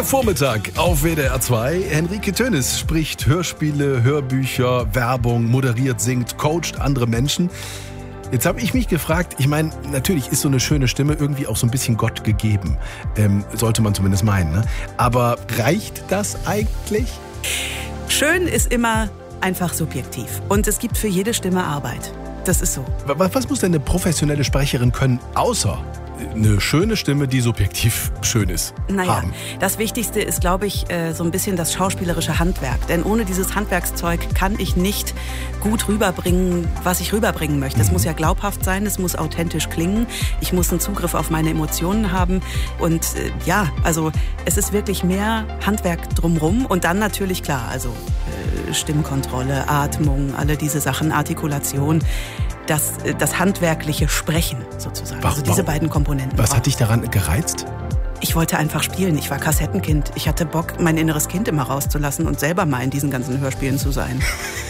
Der Vormittag auf WDR 2. Henrike Tönnis spricht Hörspiele, Hörbücher, Werbung, moderiert, singt, coacht andere Menschen. Jetzt habe ich mich gefragt, ich meine, natürlich ist so eine schöne Stimme irgendwie auch so ein bisschen Gott gegeben. Sollte man zumindest meinen, ne? Aber reicht das eigentlich? Schön ist immer einfach subjektiv. Und es gibt für jede Stimme Arbeit. Das ist so. Was muss denn eine professionelle Sprecherin können, außer eine schöne Stimme, die subjektiv schön ist, haben? Das Wichtigste ist, glaube ich, so ein bisschen das schauspielerische Handwerk. Denn ohne dieses Handwerkszeug kann ich nicht gut rüberbringen, was ich rüberbringen möchte. Es muss ja glaubhaft sein, es muss authentisch klingen. Ich muss einen Zugriff auf meine Emotionen haben. Und also es ist wirklich mehr Handwerk drumherum. Und dann natürlich, klar, also Stimmkontrolle, Atmung, alle diese Sachen, Artikulation. Das handwerkliche Sprechen sozusagen. Also diese beiden Komponenten. Was hat dich daran gereizt? Ich wollte einfach spielen. Ich war Kassettenkind. Ich hatte Bock, mein inneres Kind immer rauszulassen und selber mal in diesen ganzen Hörspielen zu sein.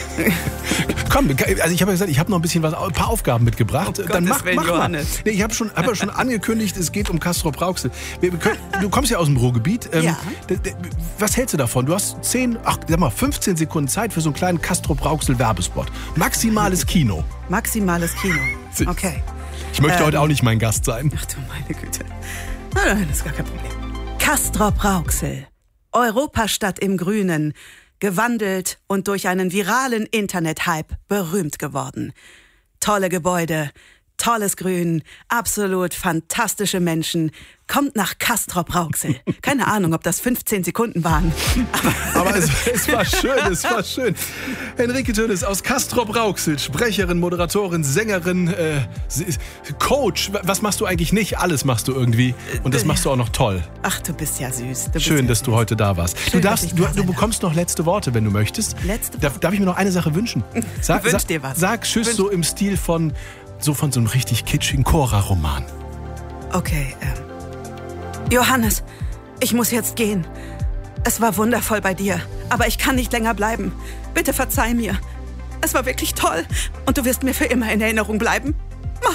Komm, also ich habe ja gesagt, ich habe noch ein paar Aufgaben mitgebracht. Oh Gott, dann mach Johannes. Nee, ich habe schon angekündigt, es geht um Castrop Rauxel. Du kommst ja aus dem Ruhrgebiet. Ja. Was hältst du davon? Du hast 15 Sekunden Zeit für so einen kleinen Castrop Rauxel Werbespot. Maximales Kino. Maximales Kino. Okay. Ich möchte heute auch nicht mein Gast sein. Ach du meine Güte. Nein, das ist gar kein Problem. Castrop Rauxel. Europastadt im Grünen. Gewandelt und durch einen viralen Internet-Hype berühmt geworden. Tolle Gebäude, tolles Grün, absolut fantastische Menschen. Kommt nach Castrop Rauxel. Keine Ahnung, ob das 15 Sekunden waren. Aber es war schön. Henrike Tönnis aus Castrop Rauxel, Sprecherin, Moderatorin, Sängerin, Coach. Was machst du eigentlich nicht? Alles machst du irgendwie. Und das machst du auch noch toll. Ach, du bist ja süß. Schön, dass du heute da warst. Du bekommst noch letzte Worte, wenn du möchtest. Darf ich mir noch eine Sache wünschen? Wünsch dir was. Sag Tschüss so im Stil von so einem richtig kitschigen Cora-Roman. Okay, Johannes, ich muss jetzt gehen. Es war wundervoll bei dir, aber ich kann nicht länger bleiben. Bitte verzeih mir. Es war wirklich toll und du wirst mir für immer in Erinnerung bleiben.